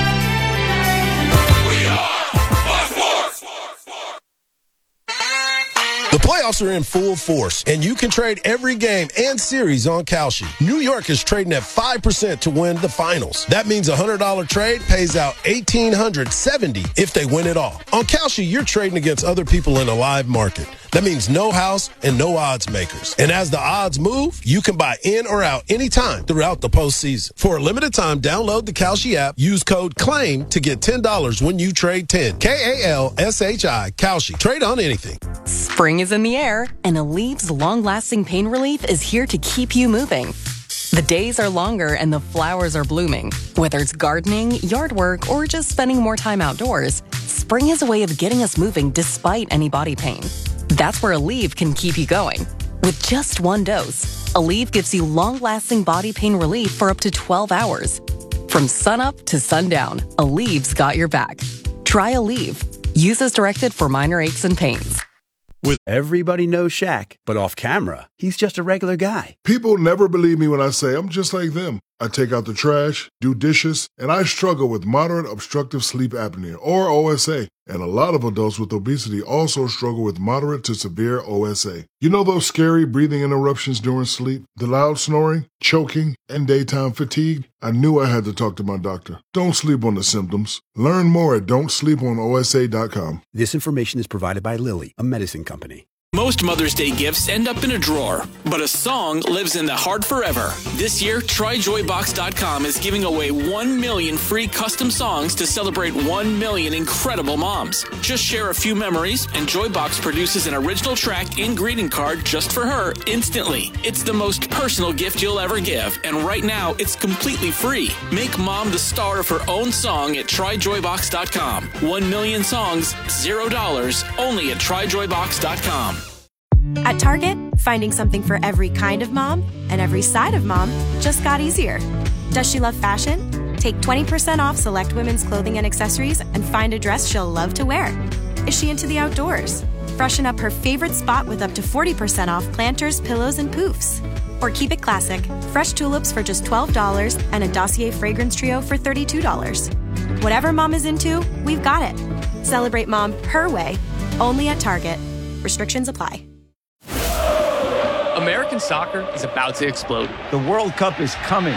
The playoffs are in full force, and you can trade every game and series on Kalshi. New York is trading at five percent to win the finals. That means a one hundred dollars trade pays out one thousand eight hundred seventy dollars if they win it all. On Kalshi, you're trading against other people in a live market. That means no house and no odds makers. And as the odds move, you can buy in or out anytime throughout the postseason. For a limited time, download the Kalshi app, use code CLAIM to get ten dollars when you trade ten. K A L S H I, Kalshi. Trade on anything. Spring is in the air, and Alev's long-lasting pain relief is here to keep you moving. The days are longer and the flowers are blooming. Whether it's gardening, yard work, or just spending more time outdoors, spring is a way of getting us moving despite any body pain. That's where Aleve can keep you going. With just one dose, Aleve gives you long-lasting body pain relief for up to twelve hours. From sunup to sundown, Aleve got your back. Try Aleve. Use as directed for minor aches and pains. With everybody knows Shaq, but off camera, he's just a regular guy. People never believe me when I say I'm just like them. I take out the trash, do dishes, and I struggle with moderate obstructive sleep apnea, or O S A. And a lot of adults with obesity also struggle with moderate to severe O S A. You know those scary breathing interruptions during sleep, the loud snoring, choking, and daytime fatigue? I knew I had to talk to my doctor. Don't sleep on the symptoms. Learn more at don't sleep on O S A dot com. This information is provided by Lilly, a medicine company. Most Mother's Day gifts end up in a drawer, but a song lives in the heart forever. This year, try joy box dot com is giving away one million free custom songs to celebrate one million incredible moms. Just share a few memories, and Joybox produces an original track and greeting card just for her instantly. It's the most personal gift you'll ever give, and right now, it's completely free. Make mom the star of her own song at try joy box dot com. One million songs, zero dollars, only at try joy box dot com. At Target, finding something for every kind of mom and every side of mom just got easier. Does she love fashion? Take twenty percent off select women's clothing and accessories and find a dress she'll love to wear. Is she into the outdoors? Freshen up her favorite spot with up to forty percent off planters, pillows, and poofs. Or keep it classic, fresh tulips for just twelve dollars and a Dossier fragrance trio for thirty-two dollars. Whatever mom is into, we've got it. Celebrate mom her way, only at Target. Restrictions apply. American soccer is about to explode. The World Cup is coming.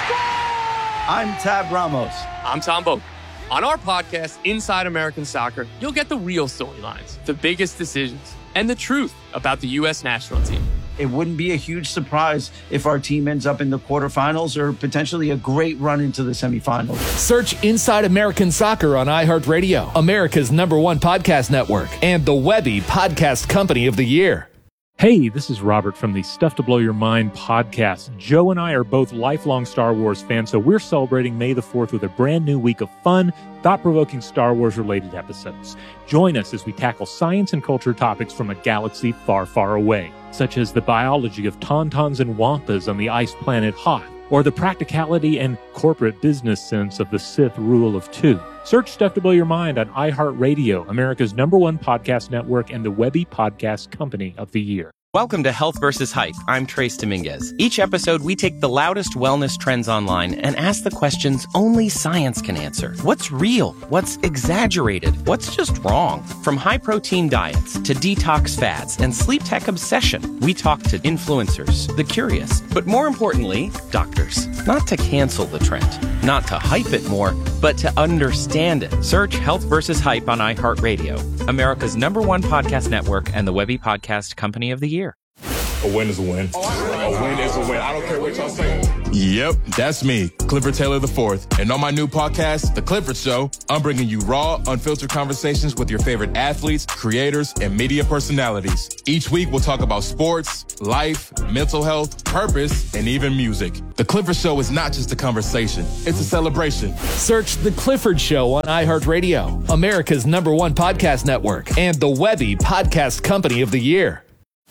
I'm Tab Ramos. I'm Tom Boak. On our podcast, Inside American Soccer, you'll get the real storylines, the biggest decisions, and the truth about the U S national team. It wouldn't be a huge surprise if our team ends up in the quarterfinals or potentially a great run into the semifinals. Search Inside American Soccer on iHeartRadio, America's number one podcast network, and the Webby Podcast Company of the Year. Hey, this is Robert from the Stuff to Blow Your Mind podcast. Joe and I are both lifelong Star Wars fans, so we're celebrating May the fourth with a brand new week of fun, thought-provoking Star Wars-related episodes. Join us as we tackle science and culture topics from a galaxy far, far away, such as the biology of tauntauns and wampas on the ice planet Hoth, or the practicality and corporate business sense of the Sith rule of two. Search Stuff to Blow Your Mind on iHeartRadio, America's number one podcast network and the Webby Podcast Company of the Year. Welcome to Health versus Hype. I'm Trace Dominguez. Each episode, we take the loudest wellness trends online and ask the questions only science can answer. What's real? What's exaggerated? What's just wrong? From high-protein diets to detox fads and sleep tech obsession, we talk to influencers, the curious, but more importantly, doctors. Not to cancel the trend, not to hype it more, but to understand it. Search Health versus Hype on iHeartRadio, America's number one podcast network and the Webby Podcast Company of the Year. A win is a win. A win is a win. I don't care what y'all say. Yep, that's me, Clifford Taylor the fourth. And on my new podcast, The Clifford Show, I'm bringing you raw, unfiltered conversations with your favorite athletes, creators, and media personalities. Each week, we'll talk about sports, life, mental health, purpose, and even music. The Clifford Show is not just a conversation. It's a celebration. Search The Clifford Show on iHeartRadio, America's number one podcast network, and the Webby Podcast Company of the Year.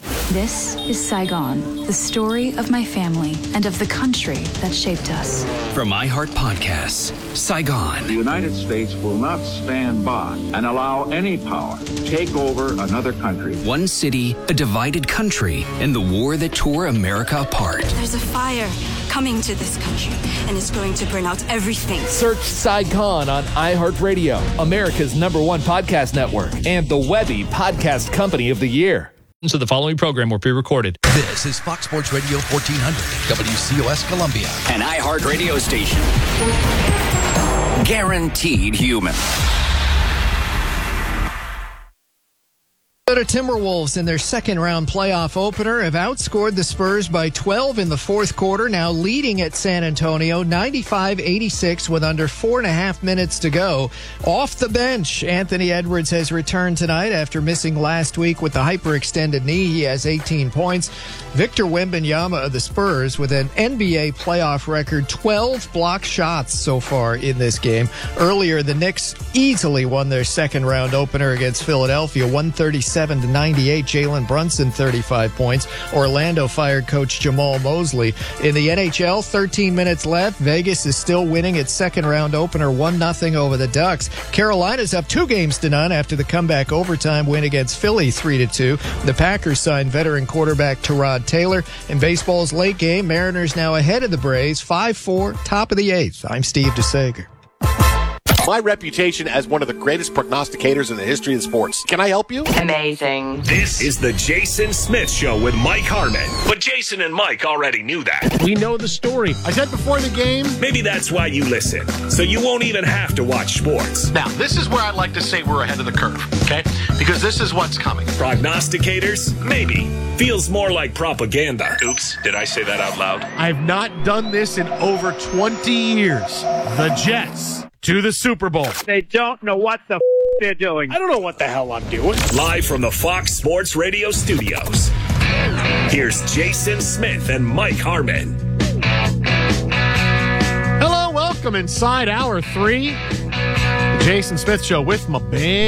This is Saigon, the story of my family and of the country that shaped us. From iHeart Podcasts, Saigon. The United States will not stand by and allow any power to take over another country. One city, a divided country, and the war that tore America apart. There's a fire coming to this country, and it's going to burn out everything. Search Saigon on iHeartRadio, America's number one podcast network, and the Webby Podcast Company of the Year. So the following program were pre-recorded. This is Fox Sports Radio fourteen hundred, W C O S Columbia. An iHeart radio station. Guaranteed human. The Timberwolves in their second round playoff opener have outscored the Spurs by twelve in the fourth quarter, now leading at San Antonio ninety-five eighty-six with under four and a half minutes to go. Off the bench, Anthony Edwards has returned tonight after missing last week with the hyperextended knee. He has eighteen points. Victor Wembanyama of the Spurs with an N B A playoff record, twelve block shots so far in this game. Earlier, the Knicks easily won their second round opener against Philadelphia, one thirty-seven ninety-seven to ninety-eight. Jalen Brunson, thirty-five points. Orlando fired coach Jamal Mosley. In the N H L, thirteen minutes left. Vegas is still winning its second round opener one nothing over the Ducks. Carolina's up two games to none after the comeback overtime win against Philly three to two. The Packers signed veteran quarterback Tyrod Taylor. In baseball's late game, Mariners now ahead of the Braves five four, top of the eighth. I'm Steve DeSager. My reputation as one of the greatest prognosticators in the history of sports. Can I help you? Amazing. This is the Jason Smith Show with Mike Harmon. But Jason and Mike already knew that. We know the story. I said before the game. Maybe that's why you listen. So you won't even have to watch sports. Now, this is where I'd like to say we're ahead of the curve, okay? Because this is what's coming. Prognosticators? Maybe. Feels more like propaganda. Oops, did I say that out loud? I've not done this in over twenty years. The Jets to the Super Bowl. They don't know what the f- they're doing. I don't know what the hell I'm doing. Live from the Fox Sports Radio studios, here's Jason Smith and Mike Harmon. Hello, welcome inside hour three. The Jason Smith Show with my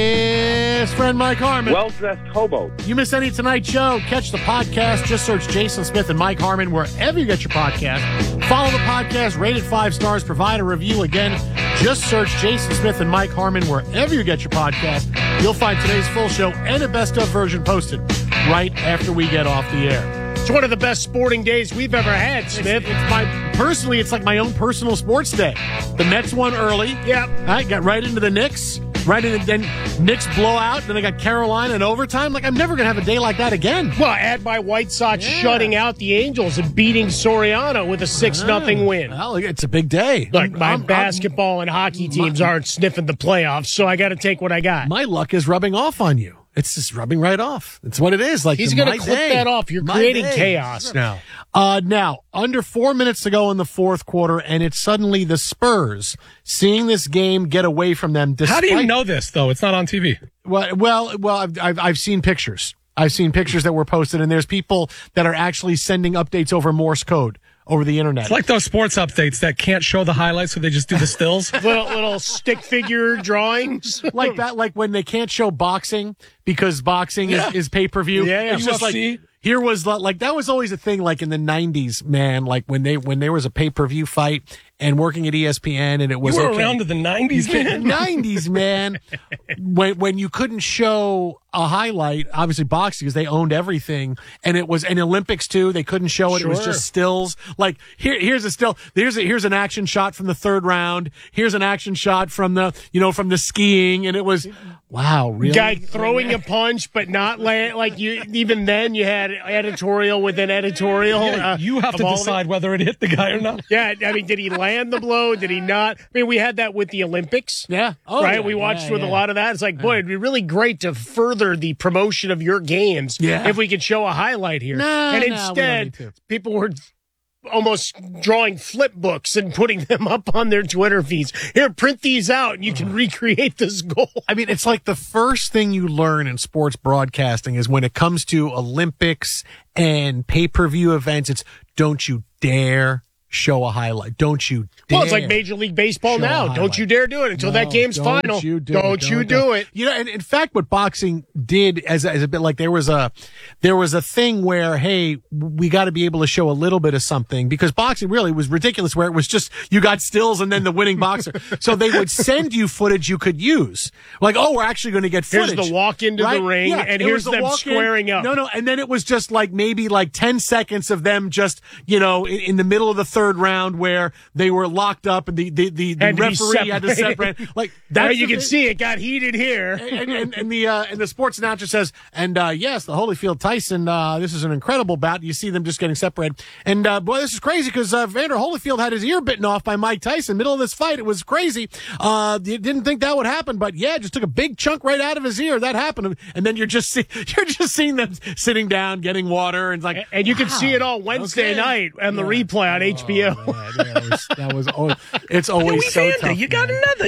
best friend Mike Harmon. Well-dressed hobo. You miss any tonight's show, catch the podcast. Just search Jason Smith and Mike Harmon wherever you get your podcast. Follow the podcast, rate it five stars, provide a review. Again, just search Jason Smith and Mike Harmon wherever you get your podcast. You'll find today's full show and a best-of version posted right after we get off the air. It's one of the best sporting days we've ever had, Smith. It's, it's my personally, it's like my own personal sports day. The Mets won early. Yep. I got right into the Knicks. Right into then Knicks blowout. Then I got Carolina in overtime. Like I'm never gonna have a day like that again. Well, add my White Sox yeah. shutting out the Angels and beating Soriano with a six uh, nothing win. Well, it's a big day. Look, my I'm, basketball I'm, and hockey teams my, aren't sniffing the playoffs, so I got to take what I got. My luck is rubbing off on you. It's just rubbing right off. It's what it is. Like he's going to clip day. that off. You're my creating day. chaos now. Uh, now, under four minutes to go in the fourth quarter, and it's suddenly the Spurs seeing this game get away from them. How do you know this, though? It's not on T V. Well, well, well. I've, I've I've seen pictures. I've seen pictures that were posted, and there's people that are actually sending updates over Morse code over the internet. It's like those sports updates that can't show the highlights, so they just do the stills. little little stick figure drawings, like that. Like when they can't show boxing because boxing yeah. is, is pay per view. Yeah, yeah. It's just like here was like that was always a thing. Like in the nineties, man. Like when they when there was a pay per view fight and working at E S P N, and it was you were okay. around to the nineties, man. nineties, man. when when you couldn't show a highlight, obviously boxing because they owned everything, and it was an Olympics too. They couldn't show it; sure. it was just stills. Like here, here's a still. Here's a, here's an action shot from the third round. Here's an action shot from the you know from the skiing, and it was wow, really. Guy throwing a punch, but not land, like you. Even then, you had editorial within editorial. Yeah, uh, you have to decide whether it hit the guy or not. Yeah, I mean, did he land the blow? Did he not? I mean, we had that with the Olympics. Yeah, oh, right. Yeah, we watched yeah, with yeah. a lot of that. It's like, boy, it'd be really great to further the promotion of your games yeah. if we could show a highlight here. No, and no, instead, people were almost drawing flip books and putting them up on their Twitter feeds. Here, print these out and you can recreate this goal. I mean, it's like the first thing you learn in sports broadcasting is when it comes to Olympics and pay-per-view events, it's don't you dare show a highlight. Don't you dare. Well, it's like Major League Baseball now. Don't you dare do it until no, that game's don't final. You do don't it, you don't, do don't. it. You know, and in fact, what boxing did as, as a bit like there was a, there was a thing where, hey, we got to be able to show a little bit of something because boxing really was ridiculous where it was just, you got stills and then the winning boxer. So they would send you footage you could use. Like, oh, we're actually going to get footage. Here's the walk into right? the ring yeah, and here's the them squaring in. up. No, no. And then it was just like maybe like ten seconds of them just, you know, in, in the middle of the third round where they were locked up and the, the, the, the referee had to separate. Like that, right, you can see it got heated here. And, and, and the uh, and the sports announcer says, and uh, yes, the Holyfield Tyson, uh, this is an incredible bout. You see them just getting separated. And uh, boy, this is crazy because uh, Vander Holyfield had his ear bitten off by Mike Tyson. Middle of this fight, it was crazy. Uh, you didn't think that would happen, but yeah, just took a big chunk right out of his ear. That happened, and then you're just see, you're just seeing them sitting down, getting water, and it's like, and you wow, can see it all Wednesday okay. night and yeah. the replay on oh, H B O. Man, yeah, that was, that was always, it's always so Vander, tough. You got man. another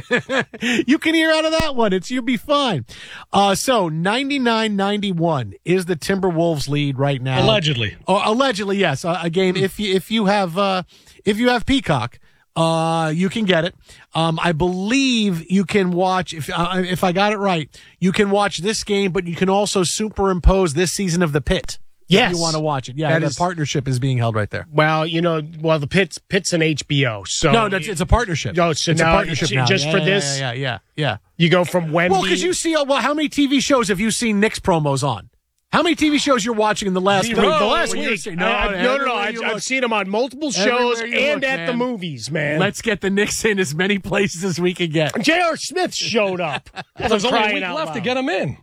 ear. You can hear out of that one. It's you'll be fine. Uh, so ninety-nine ninety-one is the Timberwolves lead right now. Allegedly. Oh, allegedly, yes. Uh, a game if you if you have uh, if you have Peacock. Uh, you can get it. Um, I believe you can watch, if uh, if I got it right, you can watch this game, but you can also superimpose this season of The Pit. Yes. If you want to watch it. Yeah, That that is- partnership is being held right there. Well, you know, well, the Pit's Pit's an H B O, so No, that's, it's a partnership. No, so it's now a partnership it's now. just Yeah, for yeah, this. Yeah, yeah, yeah, yeah. You go from Wembley. Well, because you see, uh, well, how many T V shows have you seen Knicks promos on? How many T V shows you're watching in the last the, week? the last When you're week. saying, No, I, no, no, no. everywhere I've, you I've look. seen them on multiple shows Everywhere you and look, at the man. movies, man. Let's get the Knicks in as many places as we can get. J R. Smith showed up. Well, there's only a Crying week out left loud. to get him in.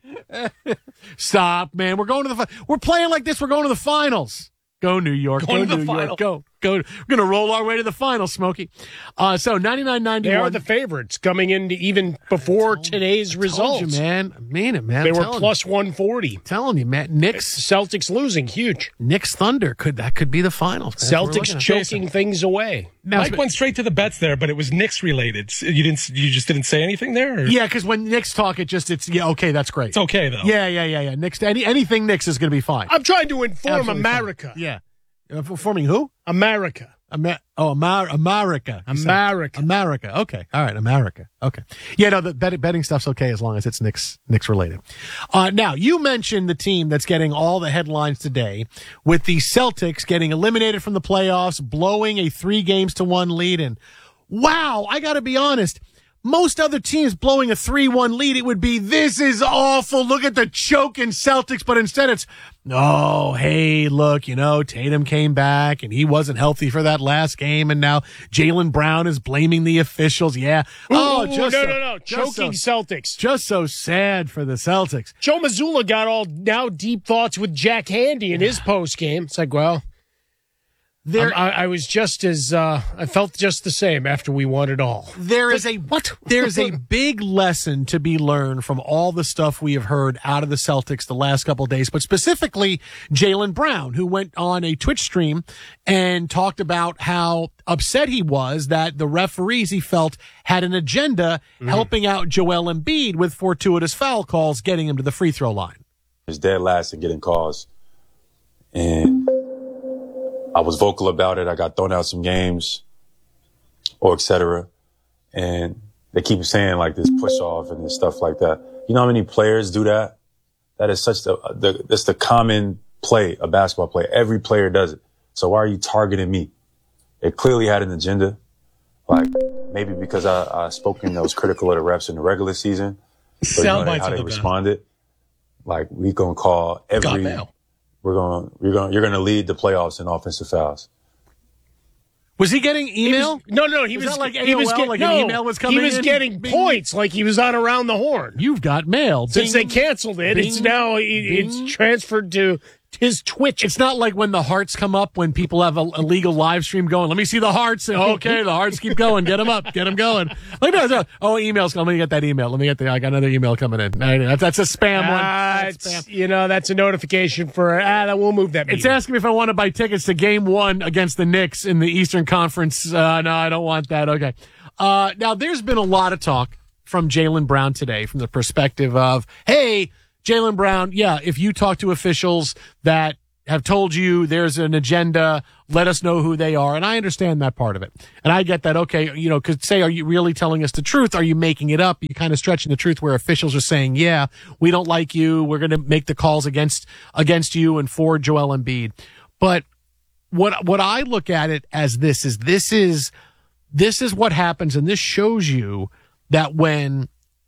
Stop, man. We're going to the. Fi- We're playing like this. We're going to the finals. Go New York. Going go to the New final. York. Go. Go. We're going to roll our way to the finals, Smokey. Uh, so ninety-nine ninety-one. They are the favorites coming into even before today's results. Told you, man. I mean it, man. They I'm were telling plus one forty. You. Telling you, man. Knicks. Celtics losing, huge. Knicks Thunder. Could that could be the finals? Man. We're Celtics looking at- choking things away. Now, Mike went straight to the bets there, but it was Knicks related. You didn't. You just didn't say anything there. Or? Yeah, because when Knicks talk, it just it's yeah okay, that's great. It's okay though. Yeah, yeah, yeah, yeah. Knicks. Any anything Knicks is going to be fine. I'm trying to inform Absolutely America. fine. Yeah, uh, forming who? America. Amer- oh, Amar- America. You said. America. America. Okay. All right. America. Okay. Yeah, no, the bet- betting stuff's okay as long as it's Knicks, Knicks related. Uh, now, you mentioned the team that's getting all the headlines today with the Celtics getting eliminated from the playoffs, blowing a three games to one lead. And wow, I got to be honest. Most other teams blowing a three one lead, it would be, this is awful. Look at the choking Celtics. But instead it's, oh, hey, look, you know, Tatum came back and he wasn't healthy for that last game. And now Jaylen Brown is blaming the officials. Yeah. Oh, Ooh, just no, so, no, no. just Choking so, Celtics. Just so sad for the Celtics. Joe Mazzulla got all now deep thoughts with Jack Handy in his post game. It's like, well, There, I, I was just as uh, I felt just the same after we won it all. There is a what? There's a big lesson to be learned from all the stuff we have heard out of the Celtics the last couple of days, but specifically Jaylen Brown, who went on a Twitch stream and talked about how upset he was that the referees he felt had an agenda mm. helping out Joel Embiid with fortuitous foul calls, getting him to the free throw line. It's dead last and getting calls, and I was vocal about it. I got thrown out some games, or et cetera. And they keep saying like this push off and this stuff like that. You know how many players do that? That is such the, the that's the common play, a basketball play. Every player does it. So why are you targeting me? It clearly had an agenda. Like maybe because I, I spoken that was critical of the refs in the regular season. But you know how they responded. Like we gonna call every. We're going. We're going. You're going to lead the playoffs in offensive fouls. Was he getting email? He was, no, no, he was, was that like he was A O L, get, like no, an email was coming He was in? getting Bing. points like he was on Around the Horn. You've got mail. Since Bing. they canceled it, Bing. it's now Bing. it's transferred to his Twitch. It's not like when the hearts come up when people have a, a legal live stream going. Let me see the hearts. Okay, the hearts keep going. Get them up. Get them going. Look at that. Oh, emails. Let me get that email. Let me get the. I got another email coming in. That's, that's a spam one. Uh, That's it's, spam. You know, that's a notification for. Ah, we'll move that. Meeting. It's asking me if I want to buy tickets to Game One against the Knicks in the Eastern Conference. Uh, no, I don't want that. Okay. Uh, now, there's been a lot of talk from Jaylen Brown today, from the perspective of, hey, Jaylen Brown. Yeah, if you talk to officials that have told you there's an agenda, let us know who they are. And I understand that part of it. And I get that, okay, you know, could say, are you really telling us the truth? Are you making it up? You're kind of stretching the truth where officials are saying, yeah, we don't like you. We're going to make the calls against, against you and for Joel Embiid. But what, what I look at it as this is, this is, this is what happens. And this shows you that when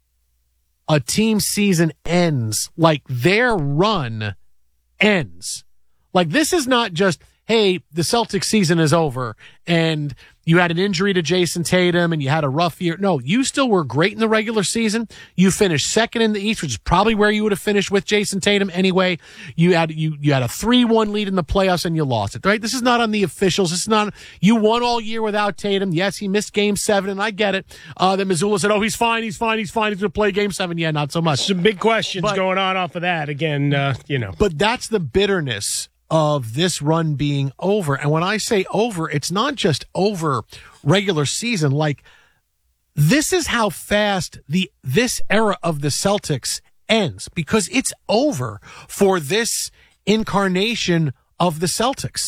a team's season ends, like their run ends, like this is not just, hey, the Celtics season is over and you had an injury to Jason Tatum and you had a rough year. No, you still were great in the regular season. You finished second in the East, which is probably where you would have finished with Jason Tatum anyway. You had, you, you had a three one lead in the playoffs and you lost it, right? This is not on the officials. This is not, you won all year without Tatum. Yes, he missed game seven and I get it. Uh, then Mazzulla said, oh, he's fine. He's fine. He's fine. He's going to play game seven. Yeah, not so much. Some big questions but, going on off of that again, uh, you know, but that's the bitterness of this run being over. And when I say over, it's not just over regular season. Like, this is how fast the this era of the Celtics ends, because it's over for this incarnation of the Celtics.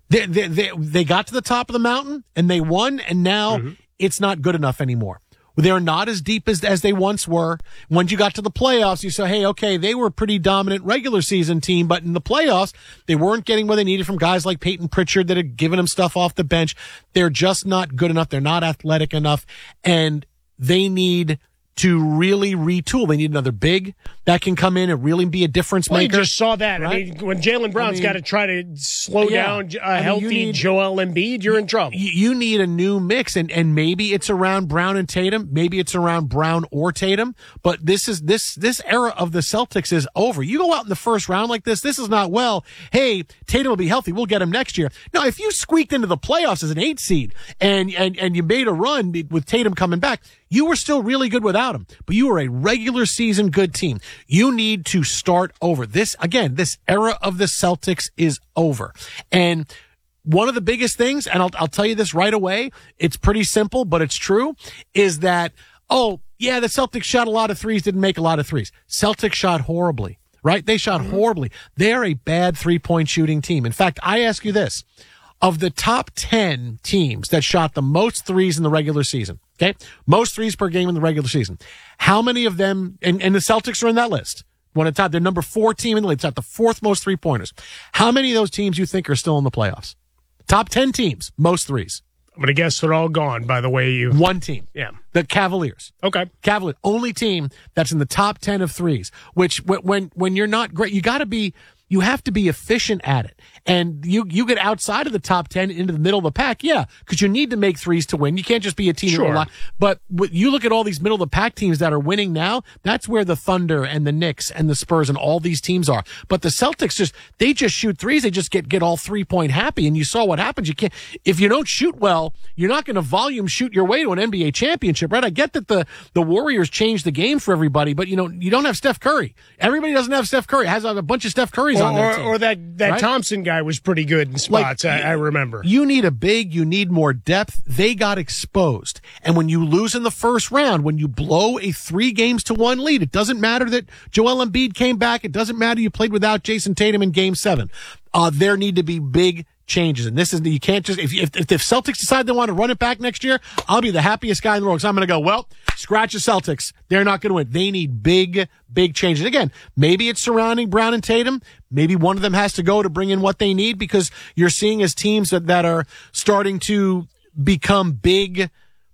They, they, they, they got to the top of the mountain and they won, and now mm-hmm. it's not good enough anymore. They're not as deep as, as they once were. Once you got to the playoffs, you say, hey, okay, they were a pretty dominant regular season team, but in the playoffs, they weren't getting what they needed from guys like Peyton Pritchard that had given them stuff off the bench. They're just not good enough. They're not athletic enough, and they need to really retool. They need another big that can come in and really be a difference well, maker. You just saw that. Right? I mean, when Jaylen Brown's I mean, got to try to slow yeah. down a I mean, healthy need, Joel Embiid, you're in trouble. You, you need a new mix, and, and maybe it's around Brown and Tatum. Maybe it's around Brown or Tatum. But this is this this era of the Celtics is over. You go out in the first round like this, this is not, well, hey, Tatum will be healthy. We'll get him next year. No, if you squeaked into the playoffs as an eight seed and, and, and you made a run with Tatum coming back, you were still really good without him, but you were a regular season good team. You need to start over. This, again, this era of the Celtics is over. And one of the biggest things, and I'll, I'll tell you this right away, it's pretty simple, but it's true, is that, oh, yeah, the Celtics shot a lot of threes, didn't make a lot of threes. Celtics shot horribly, right? They shot mm-hmm. horribly. They're a bad three-point shooting team. In fact, I ask you this. Of the top ten teams that shot the most threes in the regular season, okay, most threes per game in the regular season, how many of them, and, and the Celtics are in that list, one at the top, they're number four team in the league, it's at the fourth most three-pointers. How many of those teams you think are still in the playoffs? Top ten teams, most threes. I'm going to guess they're all gone, by the way you... One team. Yeah. The Cavaliers. Okay. Cavaliers, only team that's in the top ten of threes, which when when you're not great, you got to be... You have to be efficient at it. And you, you get outside of the top ten into the middle of the pack, yeah, because you need to make threes to win. You can't just be a team. Sure. That but you look at all these middle of the pack teams that are winning now, that's where the Thunder and the Knicks and the Spurs and all these teams are. But the Celtics just, they just shoot threes. They just get, get all three point happy. And you saw what happens. You can't, if you don't shoot well, you're not going to volume shoot your way to an N B A championship, right? I get that the, the Warriors changed the game for everybody, but you know, you don't have Steph Curry. Everybody doesn't have Steph Curry. It has a bunch of Steph Currys or, on their team. Or that, that right? Thompson guy was pretty good in spots, like, I, I remember. You need a big, you need more depth. They got exposed. And when you lose in the first round, when you blow a three games to one lead, it doesn't matter that Joel Embiid came back. It doesn't matter you played without Jason Tatum in game seven. Uh, there need to be big changes. And this is, you can't just, if, if, if the Celtics decide they want to run it back next year, I'll be the happiest guy in the world. So I'm going to go, well, scratch the Celtics. They're not going to win. They need big, big changes. Again, maybe it's surrounding Brown and Tatum. Maybe one of them has to go to bring in what they need, because you're seeing as teams that, that are starting to become big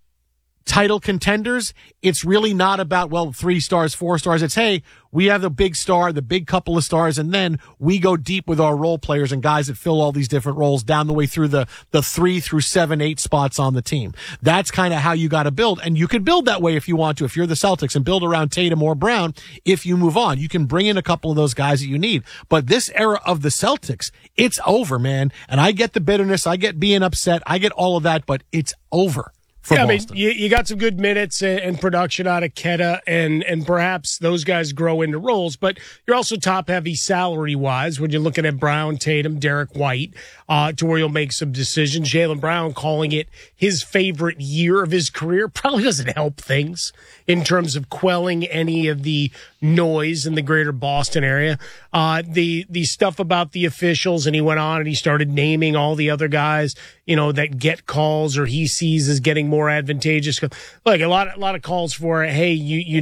title contenders, it's really not about, well, three stars, four stars. It's, hey, we have the big star, the big couple of stars, and then we go deep with our role players and guys that fill all these different roles down the way through the, the three through seven, eight spots on the team. That's kind of how you got to build. And you can build that way if you want to, if you're the Celtics, and build around Tatum or Brown. If you move on, you can bring in a couple of those guys that you need. But this era of the Celtics, it's over, man. And I get the bitterness. I get being upset. I get all of that, but it's over. Yeah, I mean, you, you got some good minutes and production out of Keta, and, and perhaps those guys grow into roles, but you're also top-heavy salary-wise when you're looking at Brown, Tatum, Derek White, uh, to where you'll make some decisions. Jaylen Brown calling it his favorite year of his career probably doesn't help things in terms of quelling any of the noise in the greater Boston area. Uh, the, the stuff about the officials, and he went on and he started naming all the other guys, you know, that get calls or he sees as getting more advantageous. Like a lot, a lot of calls for, hey, you, you